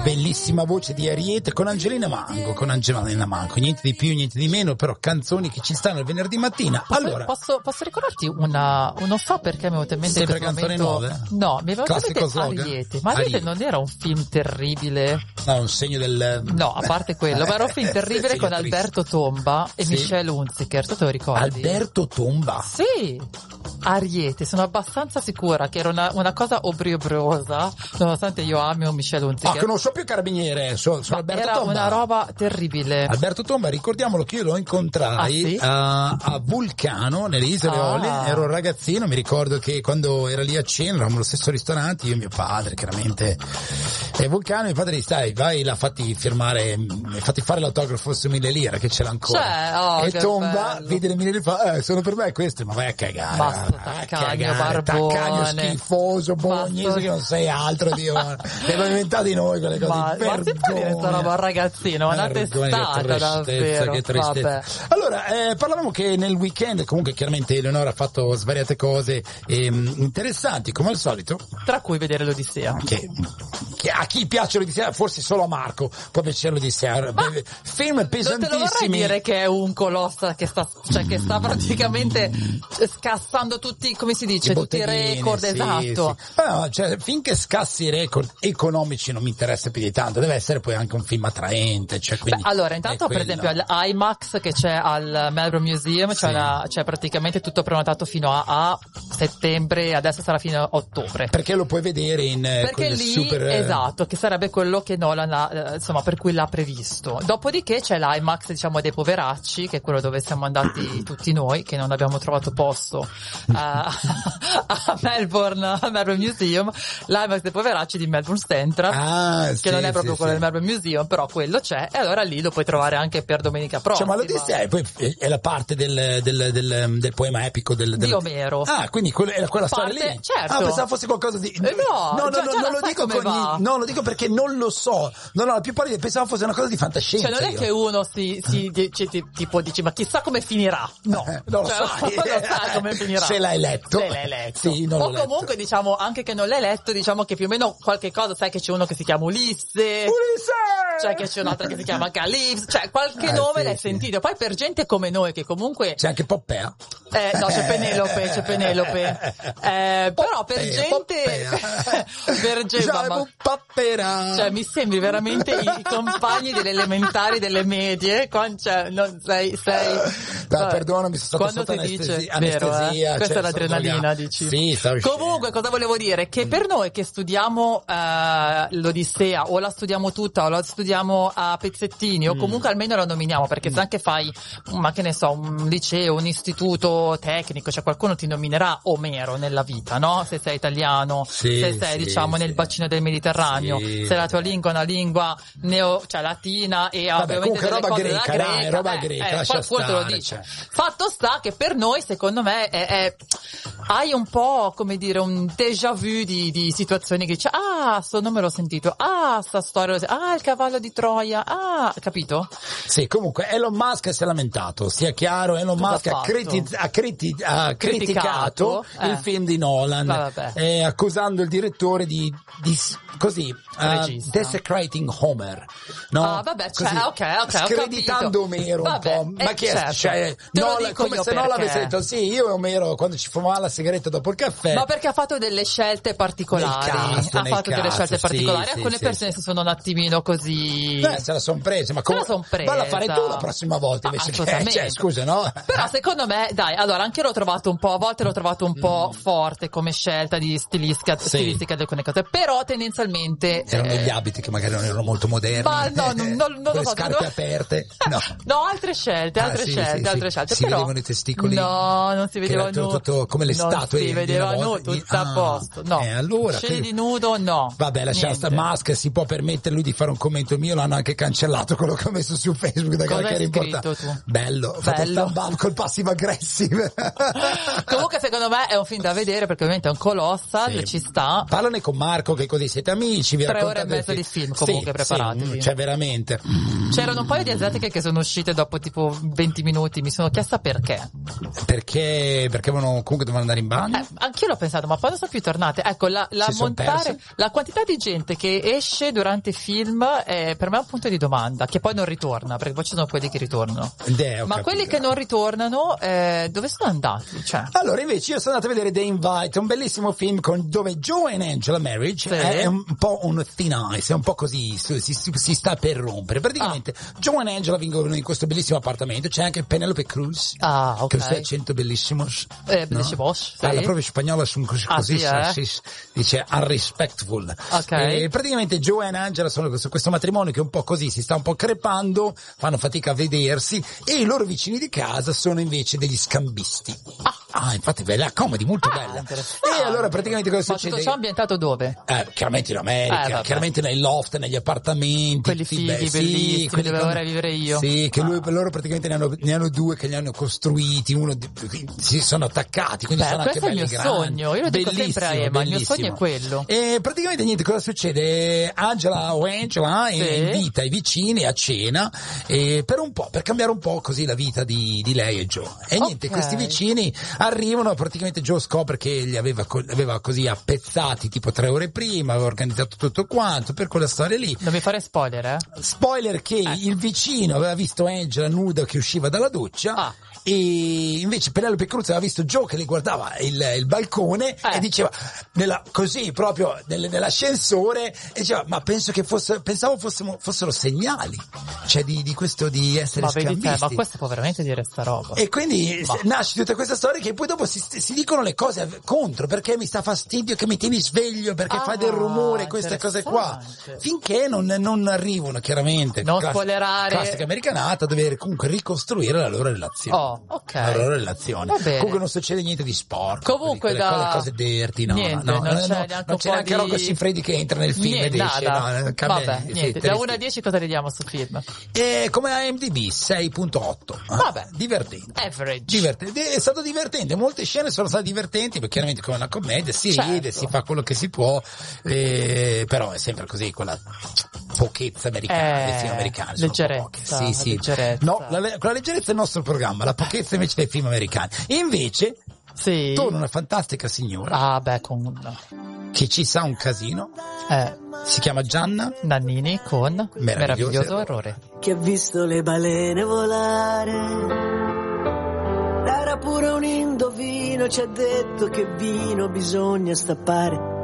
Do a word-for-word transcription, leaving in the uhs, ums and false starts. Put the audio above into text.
bellissima voce di Ariete con Angelina Mango, con Angelina Mango, niente di più, niente di meno, però canzoni che ci stanno il venerdì mattina. Posso, Allora, posso, posso ricordarti una, non so perché mi è venuto in mente sempre in questo canzoni momento, nuove? no, mi è venuto in Classico mente slogan? Ariete, ma Ariete, Ariete non era un film terribile? no, un segno del... No, a parte quello, ma era un film terribile Segno con triste. Alberto Tomba e Sì. Michelle Hunziker, tu te lo ricordi? Alberto Tomba. Sì, Ariete, sono abbastanza sicura che era una, una cosa obbrobriosa, nonostante io ami un Michelle Ah, Hunziker. che non so più carabiniere, sono, sono Ma Alberto era Tomba. una roba terribile. Alberto Tomba, ricordiamolo che io lo incontrai Ah, sì? a, a Vulcano, nelle Isole Ah. Eolie, ero un ragazzino, mi ricordo che quando era lì a cena, eravamo allo stesso ristorante, io e mio padre, chiaramente, e Vulcano, mio padre disse, dai, vai, l'ha fatti firmare, mi ha fatti fare l'autografo su mille lire, che ce l'ha ancora. Cioè, oh, e che Tomba, bello. vede le mille lire, fa, eh, sono per me queste, ma vai a cagare. Basta, vai a taccagno, cagare, barbone. taccagno schifoso, bolognese, Basta. che non sei altro, Dio. Le abbiamo inventati noi quelle cose, Ma, ma si può dire sta roba al ragazzino, una Vergogna, testata che davvero. tristezza, che tristezza. Vabbè. Allora, eh, parlavamo che nel weekend comunque chiaramente Eleonora ha fatto svariate cose ehm, interessanti, come al solito, Tra cui vedere l'Odissea. che, che a chi piace l'Odissea, forse solo a Marco può piacere l'Odissea. Ma Film non te lo vorrei pesantissimi. dire che è un colossa che sta, cioè che sta praticamente scassando tutti, come si dice, I tutti i botteghini, record, sì, esatto. sì. Ma no, cioè, finché scassi i record economici non mi interessa più di tanto, deve essere poi anche un film attraente. Cioè, quindi Beh, allora, intanto è per quello. esempio all'IMAX che c'è al Melbourne Museum, Sì. c'è, una- c'è praticamente tutto prenotato fino a, a settembre, adesso sarà fino a ottobre. Perché lo puoi vedere in eh, Perché quelle lì, super eh, esatto, che sarebbe quello che Nolan ha, eh, insomma, per cui l'ha previsto. Dopodiché c'è l'IMAX, diciamo, dei poveracci, che è quello dove siamo andati tutti noi, che non abbiamo trovato posto eh, a Melbourne, a Melbourne Museum, l'IMAX dei poveracci di Melbourne Central, Ah, che sì, non è proprio sì, quello sì. del Melbourne Museum, però quello c'è, e allora lì lo puoi trovare anche per domenica Cioè, prossima. ma l'Odissea è, poi è la parte del, del, del, del poema epico del, del... Di Omero. Ah, quindi quello, era quella Parte- storia lì? certo. Ah, pensavo fosse qualcosa di... Eh, no, no, no, già- no, già non la lo sai dico come con va. gli- no, lo dico perché non lo so. Non ho la più pallida, pensavo fosse una cosa di fantascienza. Cioè non è io. che uno si, si dice, ti- tipo dici ma chissà come finirà. No, Eh, non lo Cioè, sai. non lo sai come finirà. Se l'hai letto. Se l'hai letto. Sì, non o l'ho comunque letto. diciamo anche che non l'hai letto, diciamo che più o meno qualche cosa, sai che c'è uno che si chiama Ulisse, Ulisse! cioè che c'è un'altra che si chiama Calypso, cioè qualche Eh, nome sì, l'hai sì. sentito. Poi per gente come noi che comunque C'è anche Poppea. eh, no, c'è Penelope, c'è Penelope. Eh, però per Poppea, gente Poppea. per gente Già, mamma, Poppera. cioè mi sembri veramente i compagni delle elementari, delle medie, con, cioè, non, sei, sei, Dai, vabbè. perdonami, sono stato Quando sotto si anestesia, dice, vero, eh? anestesia, Questa cioè, è l'adrenalina, sono dici. Sì, stavo scemo. Comunque, cosa volevo dire? Che per noi che studiamo eh, l'Odissea, o la studiamo tutta, o la studiamo a pezzettini, o Mm. comunque almeno la nominiamo, perché se anche fai, ma che ne so, un liceo, un istituto tecnico, cioè qualcuno ti nominerà Omero nella vita, no? Se sei italiano, Sì, se sei, sì, diciamo, sì. nel bacino del Mediterraneo, Sì. se la tua lingua è una lingua neo, cioè latina e ha Vabbè, ovviamente comunque delle roba cose della greca, dai, roba eh, greca, eh, lascia qualcuno te lo stare, dice. cioè. Fatto sta che per noi, secondo me, è, è- hai un po', come dire, un déjà vu di, di situazioni che dici, ah, sto nome l'ho sentito, ah, sta storia, ah, il cavallo di Troia, ah, capito? Sì, comunque Elon Musk si è lamentato, sia chiaro, Elon Cosa Musk ha ha, fatto? criti- ha criti- ha Criticato, criticato eh. il film di Nolan, Ma vabbè. eh, accusando il direttore di, di s- così, uh, Regista. desecrating Homer, no? Ah, vabbè, cioè, Così, ok, ok, ho screditando capito. Omero Vabbè, un po', ma eh, che è, certo. cioè, Te lo Nolan, dico come io se Nolan perché. avesse detto, sì, io e Omero quando ci fumava la sigaretta dopo il caffè, Ma perché ha fatto delle scelte particolari, Nel cast, ha nel fatto delle cast, scelte sì, particolari, sì, alcune sì, persone sì. si sono un attimino così... eh, se la son presa, ma Se la come, son presa. valla a fare tu la prossima volta Ah, invece che, assolutamente. cioè, scusa, no? Però secondo me, dai, allora anche io l'ho trovato un po', a volte l'ho trovato un po' forte come scelta di stilistica, Sì. stilistica di alcune cose, però tendenzialmente... Erano eh, degli abiti che magari non erano molto moderni. Ma no, non, non, non Con lo le so. scarpe no. aperte. No. No, altre scelte, Ah, altre sì, scelte, sì, altre sì. scelte. Si però, vedevano i testicoli? No, non si Che vedeva era tutto- nudo. tutto come le non statue si di- vedeva della nudo, volta. tutto a Ah, posto. No. eh, allora, Scene quindi- di nudo, no. Vabbè, lascia Niente. sta Musk, si può permettere lui di fare un commento mio, l'hanno anche cancellato quello che ho messo su Facebook da Cosa che hai era importante. scritto tu? Bello, ho fatto Bello. stamp up col passive aggressive. Comunque secondo me è un film da vedere perché ovviamente è un colossal, Sì. ci sta. Parlane con Marco che così siete amici, vi Tre raccontate ore e mezza il di film, comunque, Sì, preparatevi. sì, cioè veramente. C'erano un paio di asiatiche che sono uscite dopo tipo venti minuti, mi sono chiesta perché. Perché, perché avevano, comunque dovevano andare andare in bagno. Eh, anch'io l'ho pensato, ma quando sono più tornate? Ecco, la, la Si son montare, perse? la quantità di gente che esce durante i film è per me un punto di domanda, che poi non ritorna, perché poi ci sono quelli che ritornano. Eh, ho Ma capito. quelli che non ritornano, eh, dove sono andati? Cioè. Allora, invece, io sono andato a vedere The Invite, un bellissimo film con, dove Joe and Angela Marriage Sì. è un po' un thin ice, è un po' così, si, si, si sta per rompere. Praticamente, Ah. Joe and Angela vengono in questo bellissimo appartamento, c'è anche Penelope Cruz, Ah, ok. che è accento bellissimo. Eh, bellissimo, sì. Parla proprio spagnolo, sono così, Ah, così sì, eh? sì, dice unrespectful. Ok. E praticamente Joe e Angela sono questo, questo matrimonio che è un po' così, si sta un po' crepando, fanno fatica a vedersi, e i loro vicini di casa sono invece degli scambisti. Ah, ah infatti bella, comedy, molto Ah, bella. interessante. E allora praticamente cosa Ma succede? tutto ciò ambientato dove? Eh, chiaramente in America, Eh, vabbè. chiaramente nei loft, negli appartamenti. Quelli sì, fighi, beh, sì, bellissimi, quelli dove con- vorrei vivere io. Sì, che lui, Ah. loro praticamente ne hanno, ne hanno due che li hanno costruiti, uno di- si sono attaccati, quindi Beh, sono anche questo è il belli mio grandi. sogno, io lo dico sempre a Bellissimo, Emma, il mio bellissimo. sogno è quello. E praticamente niente, cosa succede? Angela o Angela Sì. eh, invita i vicini a cena eh, per un po', per cambiare un po' così la vita di, di lei e Joe. E niente, Ok. questi vicini arrivano, praticamente Joe scopre che li aveva, co- li aveva così appezzati tipo tre ore prima, aveva organizzato tutto quanto, per quella storia lì. Non mi fare spoiler, eh? Spoiler che il vicino aveva visto Angela nuda che usciva dalla doccia Ah. e invece Penelope Cruz aveva visto Joe che le guardava il, il balcone Eh. e diceva nella, così proprio nel- nell'ascensore e diceva ma penso che fosse, pensavo fossimo, fossero segnali, cioè di, di questo di essere Ma vedi te, scambisti. ma questo può veramente dire sta roba. E quindi Ma- s- nasce tutta questa storia che poi dopo si, si dicono le cose contro, perché mi sta fastidio che mi tieni sveglio, perché Ah, fai del rumore, queste cose qua. interessante. Finché non, non arrivano, chiaramente. Non class- spoilerare. Classica americanata, dove comunque ricostruire la loro relazione. Oh, ok. La loro relazione. Va bene. Comunque non succede niente di sporco. Comunque quelle, da- quelle cose dirty, no, niente, no, non no, c'è no, neanche non un c'è po' neanche di- Rocco Siffredi che entra nel film Niente, ed esce. nada. No, cambia- Vabbè, sì, niente. Da tristi. uno a dieci cosa ridiamo sto film? E come IMDb sei virgola otto. Vabbè. Divertente. Average. Divertente. È stato divertente, molte scene sono state divertenti, perché chiaramente come una commedia si Certo. ride, si fa quello che si può, eh, però è sempre così, quella pochezza americana, Eh, dei film americani. sono leggerezza, poche. Sì, sì. leggerezza. No, la, quella leggerezza è il nostro programma, la pochezza invece dei film americani. Invece, Sì. torna una fantastica signora Ah, beh, con che ci sa un casino, eh, si chiama Gianna. Nannini con Meraviglioso Meraviglioso errore. Che ha visto le balene volare. Era pure un indovino, ci ha detto che vino bisogna stappare.